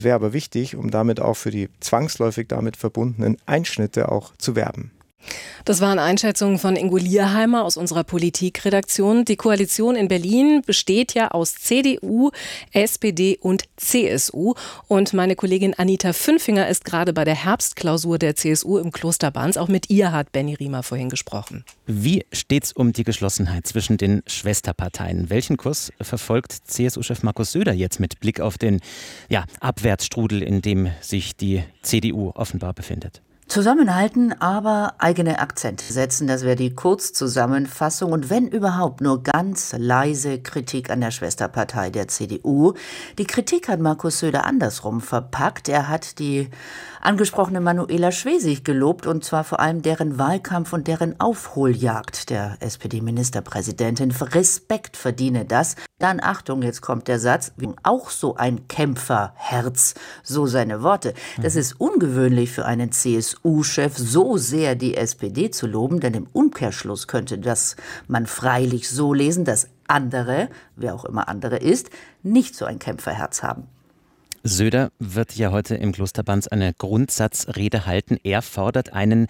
Wäre aber wichtig, um damit auch für die zwangsläufig damit verbundenen Einschnitte auch zu werben. Das waren Einschätzungen von Ingo Lierheimer aus unserer Politikredaktion. Die Koalition in Berlin besteht ja aus CDU, SPD und CSU. Und meine Kollegin Anita Fünfinger ist gerade bei der Herbstklausur der CSU im Kloster Banz. Auch mit ihr hat Benny Riemer vorhin gesprochen. Wie steht's um die Geschlossenheit zwischen den Schwesterparteien? Welchen Kurs verfolgt CSU-Chef Markus Söder jetzt mit Blick auf den Abwärtsstrudel, in dem sich die CDU offenbar befindet? Zusammenhalten, aber eigene Akzente setzen, das wäre die Kurzzusammenfassung. Und wenn überhaupt nur ganz leise Kritik an der Schwesterpartei der CDU. Die Kritik hat Markus Söder andersrum verpackt. Er hat die angesprochene Manuela Schwesig gelobt, und zwar vor allem deren Wahlkampf und deren Aufholjagd der SPD-Ministerpräsidentin. Respekt verdiene das. Dann, Achtung, jetzt kommt der Satz, auch so ein Kämpferherz, so seine Worte. Das ist ungewöhnlich für einen CSU-Chef, so sehr die SPD zu loben, denn im Umkehrschluss könnte das man freilich so lesen, dass andere, wer auch immer andere ist, nicht so ein Kämpferherz haben. Söder wird ja heute im Kloster Banz eine Grundsatzrede halten. Er fordert einen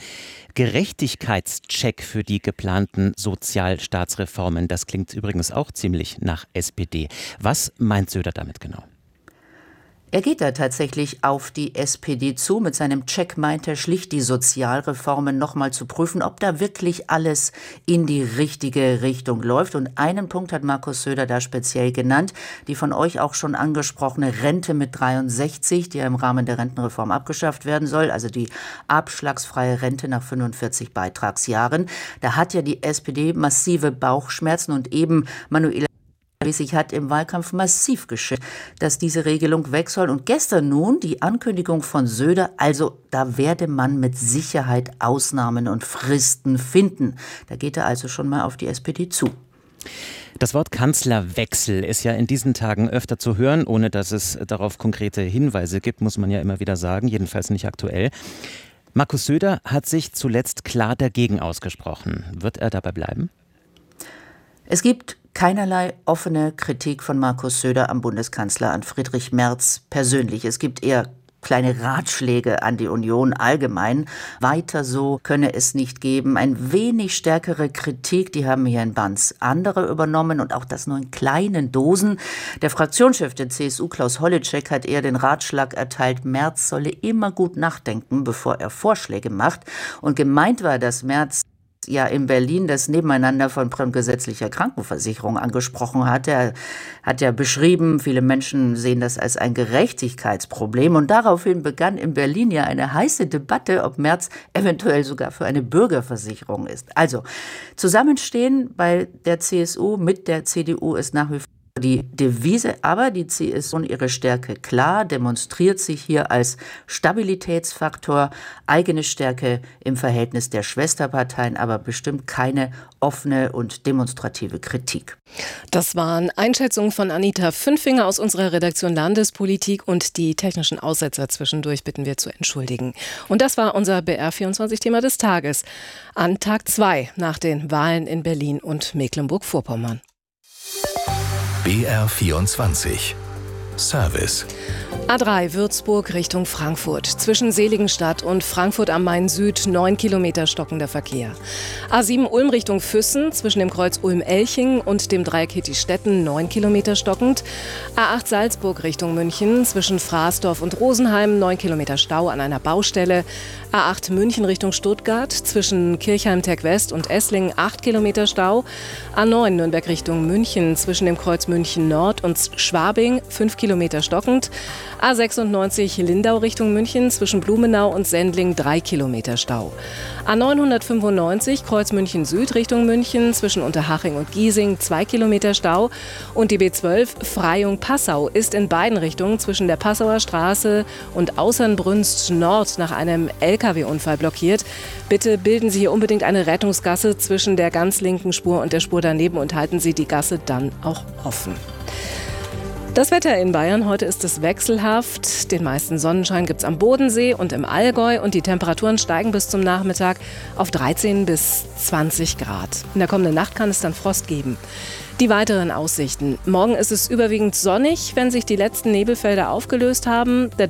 Gerechtigkeitscheck für die geplanten Sozialstaatsreformen. Das klingt übrigens auch ziemlich nach SPD. Was meint Söder damit genau? Er geht da tatsächlich auf die SPD zu. Mit seinem Check meint er schlicht, die Sozialreformen nochmal zu prüfen, ob da wirklich alles in die richtige Richtung läuft. Und einen Punkt hat Markus Söder da speziell genannt, die von euch auch schon angesprochene Rente mit 63, die ja im Rahmen der Rentenreform abgeschafft werden soll, also die abschlagsfreie Rente nach 45 Beitragsjahren. Da hat ja die SPD massive Bauchschmerzen, und eben Manuela Schwesig hat im Wahlkampf massiv geschildert, dass diese Regelung weg soll. Und gestern nun die Ankündigung von Söder, also da werde man mit Sicherheit Ausnahmen und Fristen finden. Da geht er also schon mal auf die SPD zu. Das Wort Kanzlerwechsel ist ja in diesen Tagen öfter zu hören, ohne dass es darauf konkrete Hinweise gibt, muss man ja immer wieder sagen, jedenfalls nicht aktuell. Markus Söder hat sich zuletzt klar dagegen ausgesprochen. Wird er dabei bleiben? Es gibt keinerlei offene Kritik von Markus Söder am Bundeskanzler, an Friedrich Merz persönlich. Es gibt eher kleine Ratschläge an die Union allgemein. Weiter so könne es nicht geben. Ein wenig stärkere Kritik, die haben hier in Banz andere übernommen, und auch das nur in kleinen Dosen. Der Fraktionschef der CSU, Klaus Holleczek, hat eher den Ratschlag erteilt, Merz solle immer gut nachdenken, bevor er Vorschläge macht. Und gemeint war, dass Merz ja in Berlin das Nebeneinander von gesetzlicher Krankenversicherung angesprochen hat. Er hat ja beschrieben, viele Menschen sehen das als ein Gerechtigkeitsproblem, und daraufhin begann in Berlin ja eine heiße Debatte, ob Merz eventuell sogar für eine Bürgerversicherung ist. Also Zusammenstehen bei der CSU mit der CDU ist nach wie vor die Devise, aber die CSU ihre Stärke klar, demonstriert sich hier als Stabilitätsfaktor, eigene Stärke im Verhältnis der Schwesterparteien, aber bestimmt keine offene und demonstrative Kritik. Das waren Einschätzungen von Anita Fünfinger aus unserer Redaktion Landespolitik, und die technischen Aussetzer zwischendurch bitten wir zu entschuldigen. Und das war unser BR24-Thema des Tages an Tag 2 nach den Wahlen in Berlin und Mecklenburg-Vorpommern. BR24 Service. A3 Würzburg Richtung Frankfurt. Zwischen Seligenstadt und Frankfurt am Main Süd 9 Kilometer stockender Verkehr. A7 Ulm Richtung Füssen zwischen dem Kreuz Ulm-Elching und dem Dreieck Hittistetten 9 Kilometer stockend. A8 Salzburg Richtung München zwischen Fraßdorf und Rosenheim 9 Kilometer Stau an einer Baustelle. A8 München Richtung Stuttgart zwischen Kirchheim-Teck-West und Esslingen 8 Kilometer Stau. A9 Nürnberg Richtung München zwischen dem Kreuz München Nord und Schwabing 5 Kilometer stockend. A96 Lindau Richtung München zwischen Blumenau und Sendling 3 Kilometer Stau. A995 Kreuz München Süd Richtung München zwischen Unterhaching und Giesing 2 Kilometer Stau. Und die B12 Freyung-Passau ist in beiden Richtungen zwischen der Passauer Straße und Außernbrünst Nord nach einem LKW-Unfall blockiert. Bitte bilden Sie hier unbedingt eine Rettungsgasse zwischen der ganz linken Spur und der Spur daneben und halten Sie die Gasse dann auch offen. Das Wetter in Bayern heute ist es wechselhaft. Den meisten Sonnenschein gibt es am Bodensee und im Allgäu und die Temperaturen steigen bis zum Nachmittag auf 13 bis 20 Grad. In der kommenden Nacht kann es dann Frost geben. Die weiteren Aussichten. Morgen ist es überwiegend sonnig, wenn sich die letzten Nebelfelder aufgelöst haben. Der